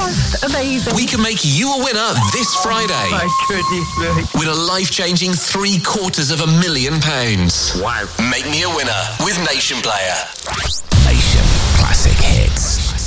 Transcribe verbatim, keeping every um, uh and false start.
just amazing. We can make you a winner this Friday. Oh, my goodness me. With a life-changing three quarters of a million pounds. Wow. Make me a winner with Nation Player. Nation Classic Hits.